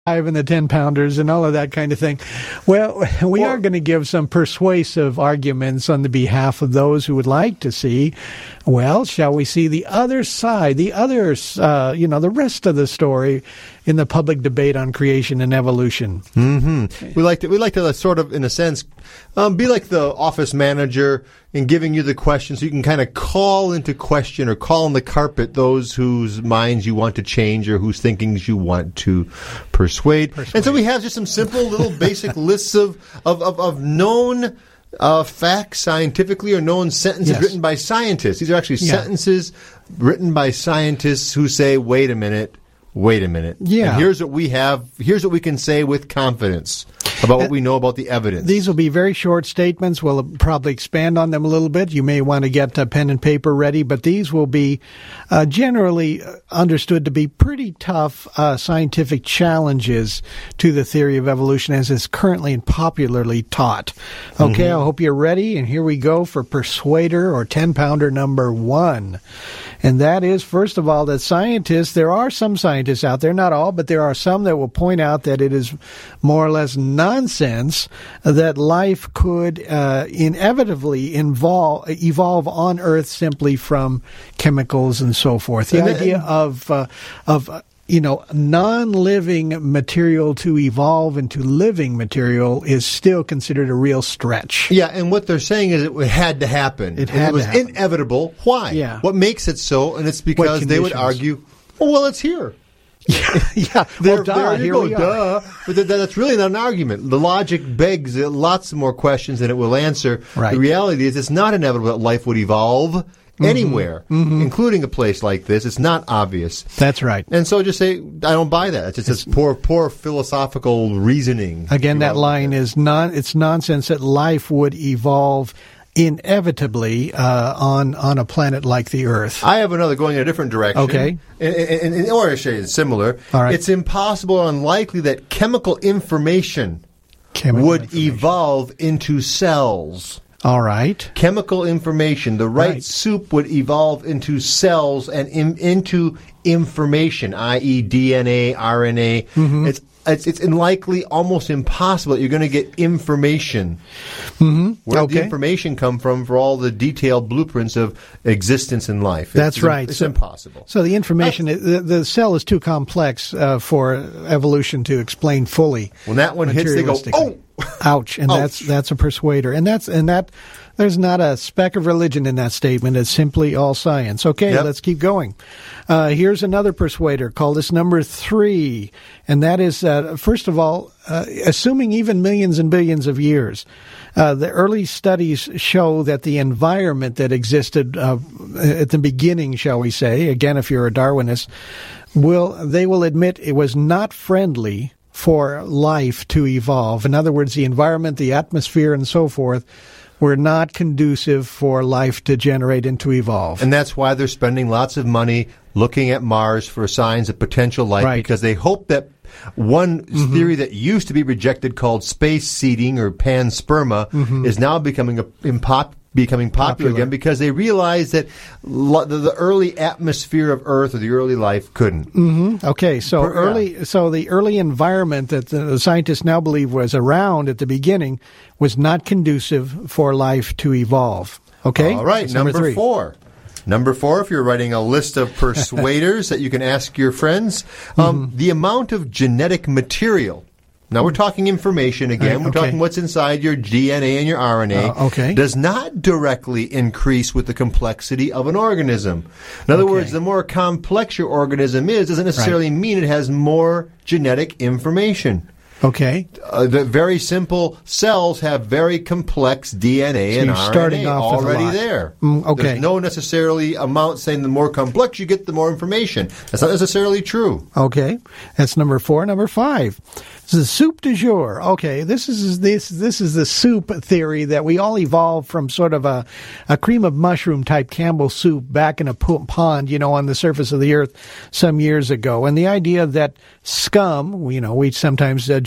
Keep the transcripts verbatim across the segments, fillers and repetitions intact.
and the ten pounders and all of that kind of thing. Well, we well, are going to give some persuasive arguments on the behalf of those who would like to see, well, shall we see the other side, the others, uh, you know, the rest of the story in the public debate on creation and evolution. Mm-hmm. We like to, we like to sort of, in a sense, um, be like the office manager in giving you the question so you can kind of call into question or call on the carpet those whose minds you want to change or whose thinkings you want to persuade. persuade. And so we have just some simple little basic lists of, of, of, of known uh, facts scientifically or known sentences yes. written by scientists. These are actually yeah. sentences written by scientists who say, wait a minute, wait a minute. Yeah. And here's what we have, here's what we can say with confidence about what we know about the evidence. These will be very short statements. We'll probably expand on them a little bit. You may want to get a pen and paper ready, but these will be uh, generally understood to be pretty tough uh, scientific challenges to the theory of evolution as is currently and popularly taught. Okay, mm-hmm. I hope you're ready, and here we go for Persuader or ten-pounder number one. And that is, first of all, that scientists, there are some scientists out there, not all, but there are some that will point out that it is more or less nonsense that life could uh, inevitably involve, evolve on Earth simply from chemicals and so forth. The and idea and, of, uh, of uh, you know, non-living material to evolve into living material is still considered a real stretch. Yeah, and what they're saying is it had to happen. It had it was to happen. inevitable. Why? Yeah. What makes it so? And it's because they would argue, oh, well, it's here. Yeah, yeah. There, well, duh, there you here go, we duh. are. But th- that's really not an argument. The logic begs lots more questions than it will answer. Right. The reality is it's not inevitable that life would evolve anywhere, mm-hmm. including a place like this. It's not obvious. That's right. And so just say, I don't buy that. It's just it's, poor, poor philosophical reasoning. Again, that line is non, it's nonsense that life would evolve inevitably uh, on on a planet like the Earth. I have another going in a different direction. Okay. In, in, in, or I say it's similar. All right. It's impossible or unlikely that chemical information chemical would information. evolve into cells. All right. Chemical information, the right, right. soup would evolve into cells and in, into information, that is D N A, R N A. Mm-hmm. It's It's, it's unlikely, almost impossible that you're going to get information. Mm-hmm. Where okay. did the information come from for all the detailed blueprints of existence in life? That's it's, right. It's so, impossible. So the information, uh, the, the cell is too complex uh, for evolution to explain fully. When that one hits, they go, oh! Ouch. And Ouch. that's that's a persuader. And that's and that there's not a speck of religion in that statement. It's simply all science. Okay, yep. Let's keep going. Uh, here's another persuader. Call this number three. And that is, uh, first of all, uh, assuming even millions and billions of years, uh, the early studies show that the environment that existed uh, at the beginning, shall we say, again, if you're a Darwinist, will they will admit it was not friendly for life to evolve. In other words, the environment, the atmosphere, and so forth were not conducive for life to generate and to evolve. And that's why they're spending lots of money looking at Mars for signs of potential life, right. because they hope that one mm-hmm. theory that used to be rejected called space seeding or pansperma mm-hmm. is now becoming a, impop, becoming popular, popular again because they realize that lo- the, the early atmosphere of Earth or the early life couldn't. Mm-hmm. Okay, so Per, early, yeah. so the early environment that the, the scientists now believe was around at the beginning was not conducive for life to evolve. Okay, all right, that's number, number three. four. Number four, if you're writing a list of persuaders that you can ask your friends, um, mm-hmm. the amount of genetic material. Now, we're talking information again. Uh, we're okay. talking what's inside your D N A and your R N A. Uh, okay. Does not directly increase with the complexity of an organism. In other okay. words, the more complex your organism is doesn't necessarily right. mean it has more genetic information. Okay. Uh, the very simple cells have very complex D N A so and you're R N A starting off with a already lot. there. Mm, okay. There's no necessarily amount saying the more complex you get, the more information. That's not necessarily true. Okay. That's number four. Number five. This is soup du jour. Okay, this is this this is the soup theory that we all evolved from sort of a, a cream of mushroom type Campbell soup back in a pond, you know, on the surface of the earth some years ago. And the idea that scum, you know, we sometimes uh,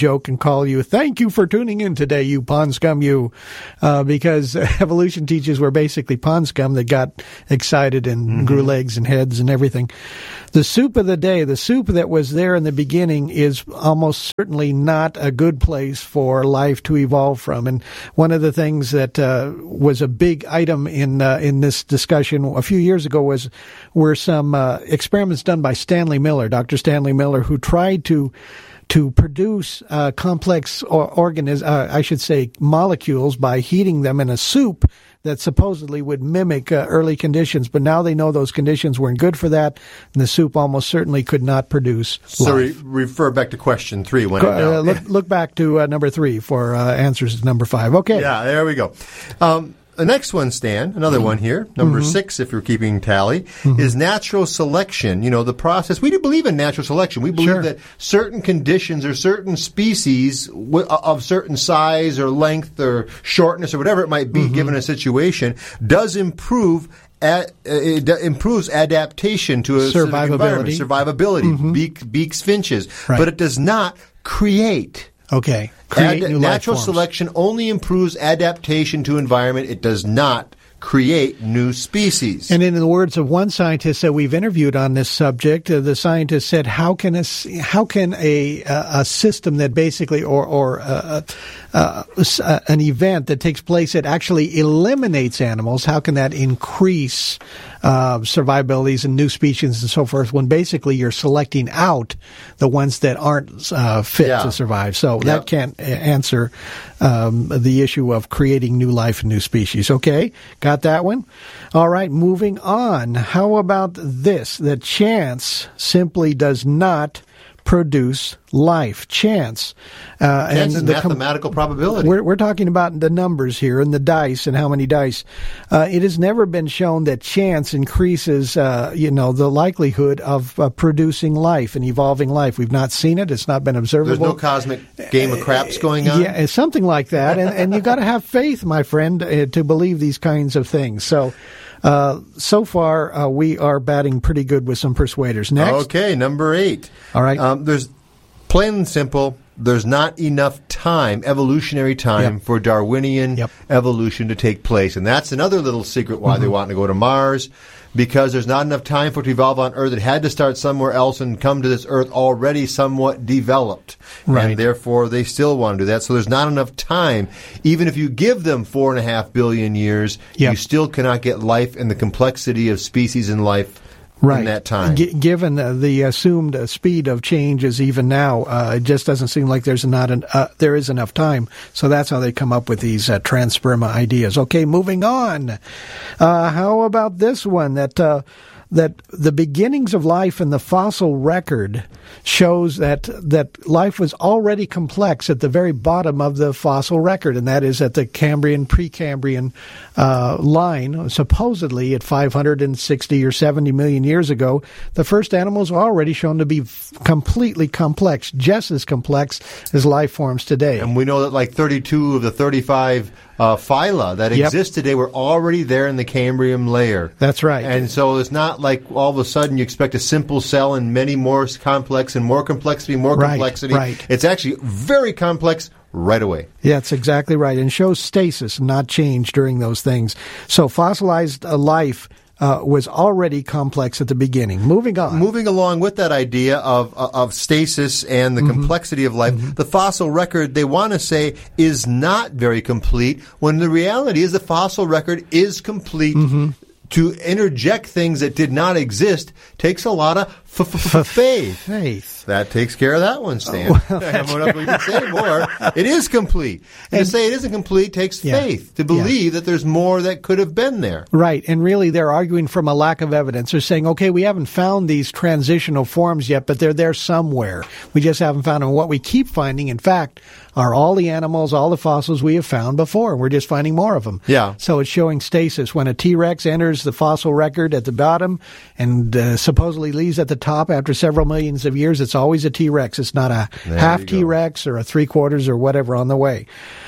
joke and call you, thank you for tuning in today, you pond scum, you, uh, because evolution teaches we're basically pond scum that got excited and mm-hmm. grew legs and heads and everything. The soup of the day, the soup that was there in the beginning is almost certainly not a good place for life to evolve from. And one of the things that uh, was a big item in uh, in this discussion a few years ago was were some uh, experiments done by Stanley Miller, Doctor Stanley Miller, who tried to to produce uh, complex or organisms, uh, I should say molecules, by heating them in a soup that supposedly would mimic uh, early conditions. But now they know those conditions weren't good for that, and the soup almost certainly could not produce So life. re- refer back to question three. When uh, look, look back to uh, number three for uh, answers to number five. Okay. Yeah, there we go. Um, The next one, Stan, another one here, number mm-hmm. six, if you're keeping tally, mm-hmm. is natural selection. You know, the process. We do believe in natural selection. We believe sure. that certain conditions or certain species w- of certain size or length or shortness or whatever it might be, mm-hmm. given a situation, does improve At, uh, it d- improves adaptation to a survivability, environment, survivability, mm-hmm. Beak, beaks, finches, right. but it does not create. Okay. Create Ad- new natural life forms. selection only improves adaptation to environment. It does not create new species. And in the words of one scientist that we've interviewed on this subject, uh, the scientist said, "How can a how can a a system that basically or or uh, uh, uh, an event that takes place that actually eliminates animals, how can that increase uh, survivabilities and new species and so forth? When basically you're selecting out the ones that aren't uh, fit yeah. to survive. So yep. that can't answer um, the issue of creating new life and new species." Okay, got that one? All right, moving on. How about this? That chance simply does not produce life. Chance. Uh, Chance and is the mathematical com- probability. We're, we're talking about the numbers here and the dice and how many dice. Uh, it has never been shown that chance increases, uh, you know, the likelihood of uh, producing life and evolving life. We've not seen it. It's not been observable. There's no cosmic game of craps going on? Yeah, something like that. And, and you've got to have faith, my friend, uh, to believe these kinds of things. So, Uh, so far, uh, we are batting pretty good with some persuaders. Next. Okay, number eight. All right. Um, there's plain and simple, there's not enough time, evolutionary time, yep. for Darwinian yep. evolution to take place. And that's another little secret why mm-hmm. they want to go to Mars, because there's not enough time for it to evolve on Earth. It had to start somewhere else and come to this Earth already somewhat developed. Right. And therefore, they still want to do that. So there's not enough time. Even if you give them four and a half billion years, yep. you still cannot get life and the complexity of species and life right. in that time. G- given uh, the assumed uh, speed of changes even now, uh, it just doesn't seem like there's not an, uh, there is enough time. So that's how they come up with these uh, transperma ideas. Okay, moving on. Uh, how about this one? That uh, that the beginnings of life in the fossil record shows that that life was already complex at the very bottom of the fossil record, and that is at the Cambrian, Precambrian uh, line, supposedly at five hundred sixty or seventy million years ago. The first animals were already shown to be f- completely complex, just as complex as life forms today. And we know that like thirty-two of the thirty-five uh, phyla that yep. exist today were already there in the Cambrian layer. That's right. And so it's not like all of a sudden you expect a simple cell and many more complex and more complexity, more right, complexity. Right. It's actually very complex right away. Yeah, that's exactly right. And shows stasis, not change during those things. So fossilized uh, life Uh, was already complex at the beginning. Moving on. Moving along with that idea of uh, of stasis and the mm-hmm. complexity of life, mm-hmm. the fossil record, they want to say, is not very complete, when the reality is the fossil record is complete. Mm-hmm. To interject things that did not exist takes a lot of f- f- f- faith. Faith. That takes care of that one, Stan. Oh, well, I don't know if we can say more. It is complete. And, and to say it isn't complete takes yeah, faith. To believe yeah. that there's more that could have been there. Right. And really, they're arguing from a lack of evidence. They're saying, okay, we haven't found these transitional forms yet, but they're there somewhere. We just haven't found them. What we keep finding, in fact, are all the animals, all the fossils we have found before. We're just finding more of them. Yeah. So it's showing stasis. When a T-Rex enters the fossil record at the bottom and uh, supposedly leaves at the top after several millions of years, it's always a T-Rex. It's not a there half T-Rex or a three-quarters or whatever on the way.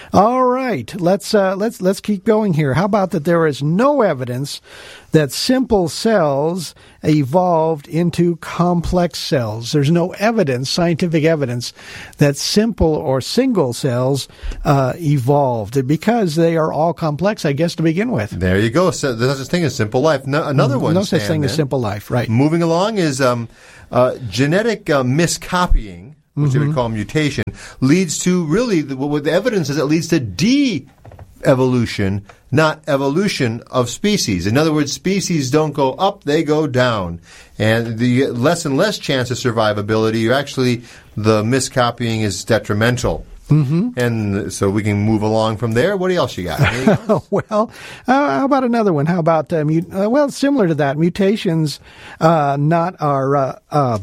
All right, let's uh, let's let's keep going here. How about that there is no evidence that simple cells evolved into complex cells? There's no evidence, scientific evidence, that simple or single cells uh, evolved because they are all complex, I guess, to begin with. There you go. So there's such thing as simple life. No, another one. No such thing as simple life, right? Moving along is um, uh, genetic uh, miscopying, which mm-hmm. they would call mutation, leads to really, the, what the evidence is, it leads to de-evolution, not evolution of species. In other words, species don't go up, they go down. And the less and less chance of survivability, you're actually, the miscopying is detrimental. Mm-hmm. And so we can move along from there. What else you got? Well, uh, how about another one? How about, uh, mut- uh, well, similar to that, mutations uh, not are... Uh, uh,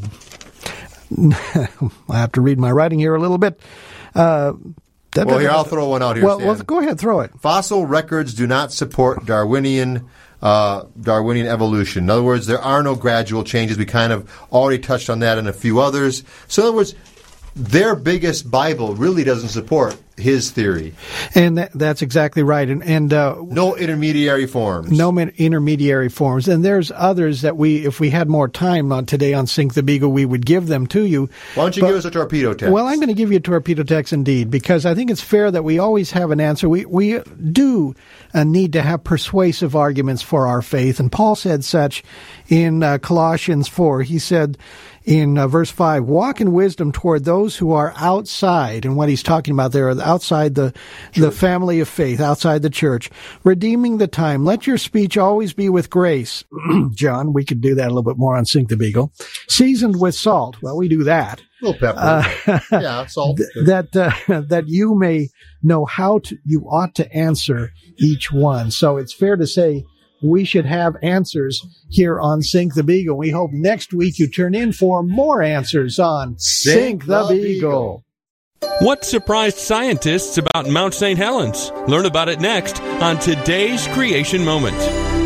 I have to read my writing here a little bit. Uh, well, here, I'll throw one out here, well, Stan. well, go ahead, throw it. Fossil records do not support Darwinian uh, Darwinian evolution. In other words, there are no gradual changes. We kind of already touched on that and a few others. So in other words, their biggest Bible really doesn't support his theory. And that, that's exactly right. And, and uh, no intermediary forms. No intermediary forms. And there's others that we, if we had more time on today on Sink the Beagle, we would give them to you. Why don't you but, give us a torpedo text? Well, I'm going to give you a torpedo text indeed, because I think it's fair that we always have an answer. We, we do uh, need to have persuasive arguments for our faith. And Paul said such in uh, Colossians four. He said, in uh, verse five, walk in wisdom toward those who are outside. And what he's talking about there, outside the, the family of faith, outside the church, redeeming the time. Let your speech always be with grace. John, we could do that a little bit more on Sink the Beagle. Seasoned with salt. Well, we do that. A little pepper. Uh, yeah, salt. Th- that, uh, that you may know how to, you ought to answer each one. So it's fair to say, we should have answers here on Sink the Beagle. We hope next week you turn in for more answers on Sink, Sink the, the Beagle. What surprised scientists about Mount Saint Helens? Learn about it next on today's Creation Moment.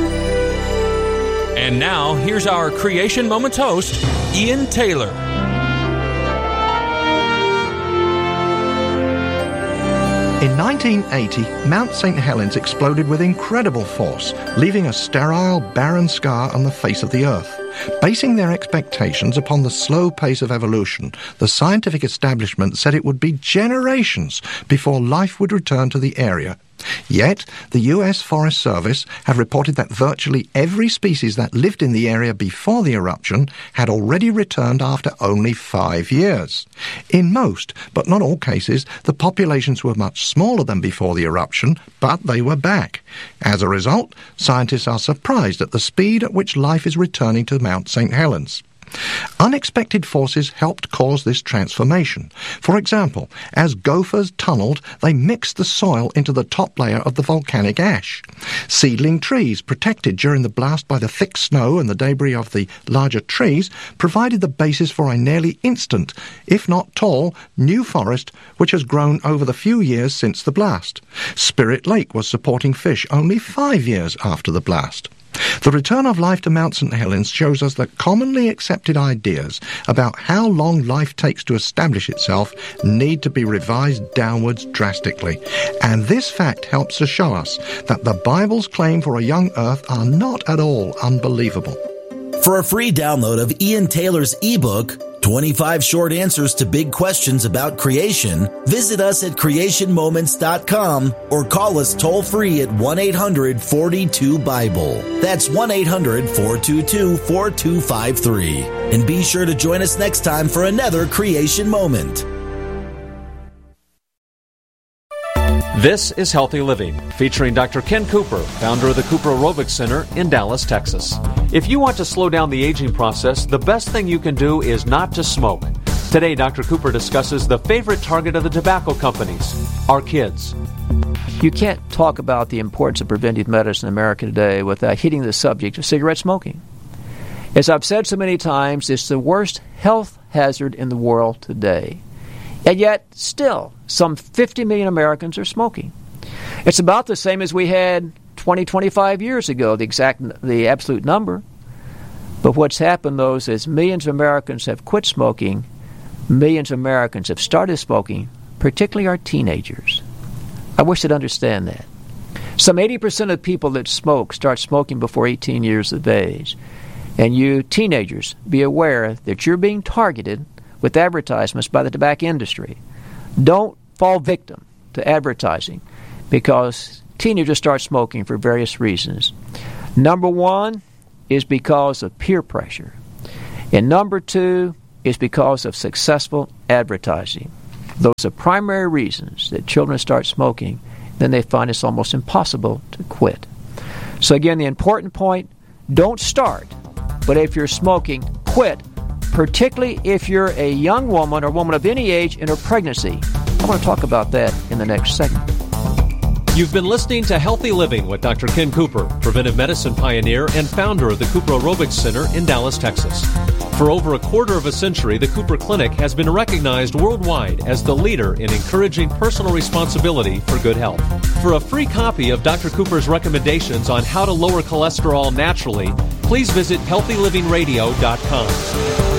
And now, here's our Creation Moments host, Ian Taylor. In nineteen eighty, Mount Saint Helens exploded with incredible force, leaving a sterile, barren scar on the face of the Earth. Basing their expectations upon the slow pace of evolution, the scientific establishment said it would be generations before life would return to the area. Yet, the U S Forest Service have reported that virtually every species that lived in the area before the eruption had already returned after only five years. In most, but not all cases, the populations were much smaller than before the eruption, but they were back. As a result, scientists are surprised at the speed at which life is returning to Mount Saint Helens. Unexpected forces helped cause this transformation. For example, as gophers tunneled, they mixed the soil into the top layer of the volcanic ash. Seedling trees, protected during the blast by the thick snow and the debris of the larger trees, provided the basis for a nearly instant, if not tall, new forest which has grown over the few years since the blast. Spirit Lake was supporting fish only five years after the blast. The return of life to Mount Saint Helens shows us that commonly accepted ideas about how long life takes to establish itself need to be revised downwards drastically. And this fact helps to show us that the Bible's claim for a young earth are not at all unbelievable. For a free download of Ian Taylor's ebook, twenty-five Short Answers to Big Questions About Creation, visit us at creation moments dot com or call us toll-free at one eight hundred four two Bible. That's one eight hundred four two two four two five three. And be sure to join us next time for another Creation Moment. This is Healthy Living, featuring Doctor Ken Cooper, founder of the Cooper Aerobics Center in Dallas, Texas. If you want to slow down the aging process, the best thing you can do is not to smoke. Today, Doctor Cooper discusses the favorite target of the tobacco companies, our kids. You can't talk about the importance of preventive medicine in America today without hitting the subject of cigarette smoking. As I've said so many times, it's the worst health hazard in the world today. And yet, still, some fifty million Americans are smoking. It's about the same as we had twenty, twenty-five years ago, the exact, the absolute number. But what's happened, though, is as millions of Americans have quit smoking, millions of Americans have started smoking, particularly our teenagers. I wish they'd understand that. Some eighty percent of people that smoke start smoking before eighteen years of age. And you teenagers, be aware that you're being targeted with advertisements by the tobacco industry. Don't fall victim to advertising, because teenagers start smoking for various reasons. Number one is because of peer pressure. And number two is because of successful advertising. Those are primary reasons that children start smoking. Then they find it's almost impossible to quit. So again, the important point, don't start. But if you're smoking, quit, particularly if you're a young woman or woman of any age in her pregnancy. I want to talk about that in the next segment. You've been listening to Healthy Living with Doctor Ken Cooper, preventive medicine pioneer and founder of the Cooper Aerobics Center in Dallas, Texas. For over a quarter of a century, the Cooper Clinic has been recognized worldwide as the leader in encouraging personal responsibility for good health. For a free copy of Doctor Cooper's recommendations on how to lower cholesterol naturally, please visit healthy living radio dot com.